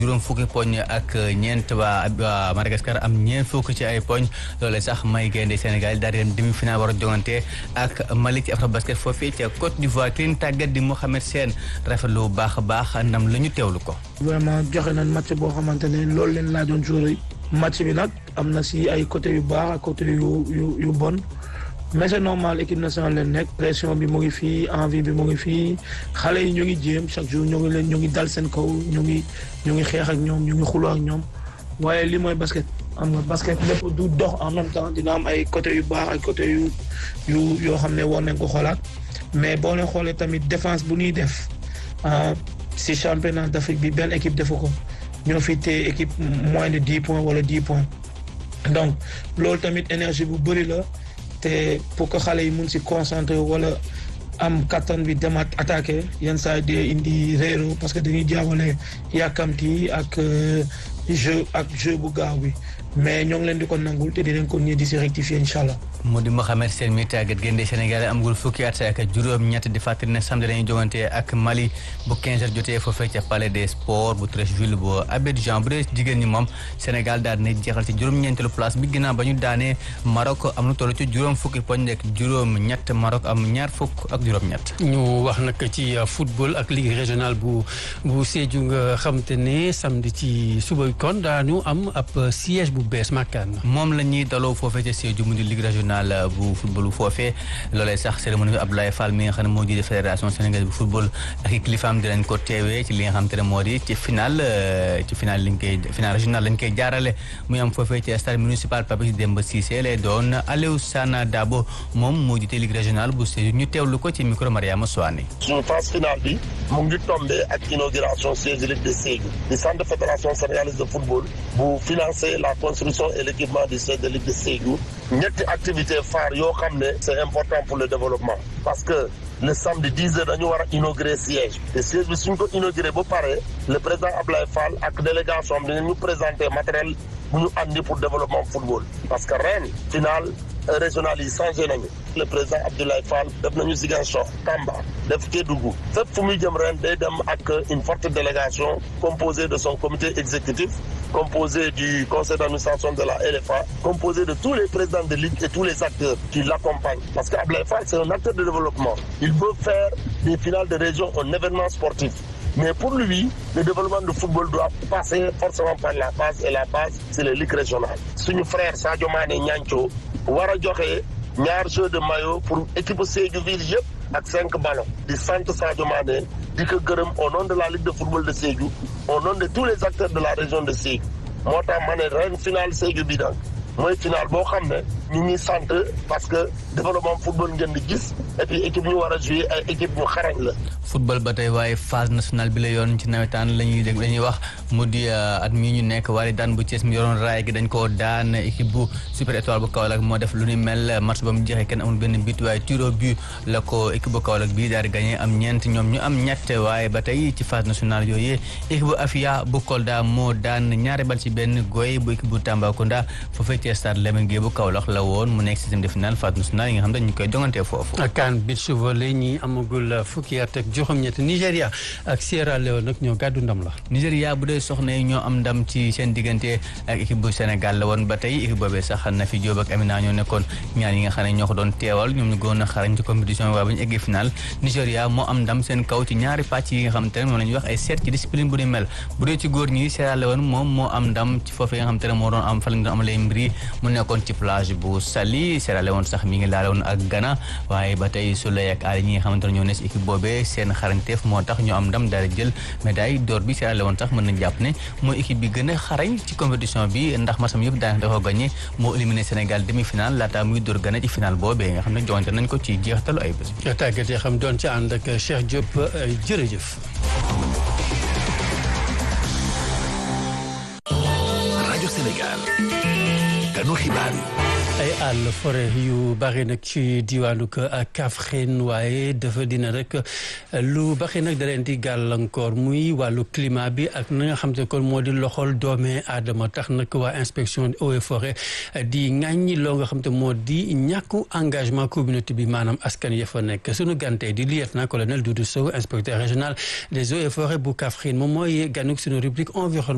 juróom fukki poñ ak ñeent waa Madagascar am ñeent fukk ci ay poñ loolee sax may gaynde Sénégal daal di dem demi-finale war a jongante ak Mali ci Afrobasket foofii ca Côte d'Ivoire ki leen tàggat di Mohamed Sène rafetlu bu baax a baax ndam la ñu teewlu ko. vraiment joxe nañ match boo xamante ne loolu leen laajoon joueur yi match bi nag am na si ay côté yu baax ak côté yu bon. mais c'est normal équipe nationale leen nekk pression bi mu ngi fii envie bi mu ngi fii xale yi ñu ngi jéem chaque jour ñu ngi dal seen kaw ñu ngi xeex ak ñoom ñu ngi xuloo ak ñoom waaye li mooy basket am nga basket lépp du dox en même temps dina am ay côté yu baax ay côté yoo xam ne war nañ ko xoolaat mais boo leen xoolee tamit défense bu ñuy def si championnat d'Afrique bi benn équipe defu ko ñoo fi téye équipe moins de 10 points wala 10 points donc loolu tamit énergie bu bëri la. te pour que xale yi mun si concentré wala am kattan bi demaat attaqué yenn saa yi dee indi réero parce que dañuy jaawale yàkkamti ak jeu bu gaaw bi mais ñoo ngi leen di ko nangul te dinañ ko ñëw di si rectifier incha allah. mu di Mohamed Sène mi tàggat gaynde Sénégal amagul fukki at ak juróom-ñett di fàttali ne samedi dañuy jogante ak Mali bu 15h jotee foofee ca Palais des Sports bu Treichville bu Abidjan bu dee jigéen ñi moom Sénégal daal dina jeexal ci juróom-ñeenteelu place bi ginnaaw ba ñu daanee Maroc am na toll ci juróom fukki poñ nekk juróom-ñett Maroc am ñaar fukk ak juróom-ñett. ñu wax nag ci football ak ligue régionale bu Sédhiou nga xam te ne samedi ci suba kon daanu am ab siège bu bees makkaan. moom la ñuy daloo foofee ca Sédhiou mu di ligue régionale bu football bu foofee loolee sax cérémonie bi Abdoulaye Fall mi nga xam ne moo jiite fédération sénégalaise bu football ak i kilifaam dinañ ko teewee ci li nga xam te ne moo di ci final régional lañ koy jaarale muy am foofee ci stade municipal Papis Demba Cissé lay doon Aliou Sana Dabo moom moo jiite ligue régionale bu Sédhiou ñu teewlu ko ci micro Mariama Soane. suñu phase finale bi mu ngi tombé ak inauguration siège ligue de Sédhiou di centre fédération sénégalaise de football bu financer la construction et l'équipement du siège de ligue de Sédhiou ñetti activité phare yoo xam ne c'est important pour le développement parce que le samedi 10h dañu war a inaugurer siège te siège bi suñ ko inauguré ba pare le président Abdoulaye Fall ak délégation am dinañu présenter matériel bu ñu andi pour développement football parce que ren final régional yi changé nañu le président Abdoulaye Fall def nañu Ziguinchor Tamba def Kédougou fépp fu muy jëm ren day dem ak une forte délégation composée de son comité exécutif composé du conseil d'administration de la LFA, composé de tous les présidents de ligue et tous les acteurs qui l'accompagnent. Parce que Abdoulaye Fall, c'est un acteur de développement. Il veut faire des finales de région un événement sportif. Mais pour lui, le développement du football doit passer forcément par la base, et la base, c'est les ligues régionales. Suñu frère Sadio Mané Niancho war a joxe ñaar jeu de maillot pour équipe Sédhiou ville yëpp ak 5 ballons di sant Sadio Mané di ko gërëm au nom de la ligue de football de Sédhiou au nom de tous les acteurs de la région de Sédhiou moo tax ma ne ren final Sédhiou bi nag mooy final boo xam ne ñu ngi sant parce que développement football ngeen di gis et puis équipe ñu war a jouer ay équipe ñu xarañ la. football ba tey waaye phase nationale bi la yoon ci nawetaan lañuy wax mu di at mii ñu nekk wala daan bu Thiès mi yoroon raay gi dañ koo daan équipe bu Super Étoile bu Kaolack moo def lu ni mel match ba mu jeexee kenn amul benn but waaye tir au but la ko équipe bu Kaolack bii daal di gagné am ñeent ñoom ñu am ñett waaye ba tey ci phase nationale yooyu équipe bu Afia bu Kolda moo daan ñaari bal ci benn goy bu équipe bu Tambacounda foofee ci stade Lamine Gueye bu Kaolack la woon mu nekk système de finale phase nationale yi nga xam ne ñu koy jongantee foofu. CAN beach volley ñi amagul fukki at ak juróom-ñett Nigéria ak Sierra Leone nag ñoo gàddu ndam la. Nigéria bu dee soxna yi ñoo am ndam ci seen diggante ak équipe bu Sénégal la woon ba tey équipe boobee sax Nafi Diop ak Amina ñoo nekkoon ñaar yi nga xam ne ñoo ko doon teewal ñoom ñu gën a xarañ ci compétition waaye ba ñu eggee final Nigéria moo am ndam seen kaw ci ñaari pàcc yi nga xam te ne moom la ñuy wax ay seet ci discipline bu ni mel bu dee ci góor ñi Sierra Leone moom moo am ndam ci foofu yi nga xam te ne moo doon am fa lañ doon amalee mbiri mu nekkoon ci plage bu Saly Sierra Leone sax mi ngi laale woon ak Ghana waaye ba tey Souley ak Ali ñi nga xamante ne ñoo ne si équipe boobee seen xarañteef moo tax ñu am ndam daal di jël médaille d'or bi Sierra Leone sax mën nañ jàpp ne mooy équipe bi gën a xarañ ci compétition bi ndax masam yëpp daanaka dafa gagné moo éliminé Sénégal demi-finale laata muy dóor Ghana ci finale boobee nga xam ne joŋante nañ ko ci jeextalu ay bés. tàggat yi xam doon ci ànd ak Cheikh Diop jërëjëf. rajo Sénégal. kanu xibaar yi. ay àll forêt yu bari nag ci diwaanu Kaffrine waaye dafa dina rek lu bari nag da leen di gàllankoor muy wàllu climat bi ak na nga xam te kon moo di loxol doome aadama tax nag waa inspection eaux et forêt di ŋàññi loo nga xam te moo di ñàkku engagement communauté bi maanaam askan ya fa nekk sunu gante di lieutenant colonel Doudou Sow inspecteur régional des eaux et forêts bu Kaffrine moom mooy ganuk sunu rubrique environnement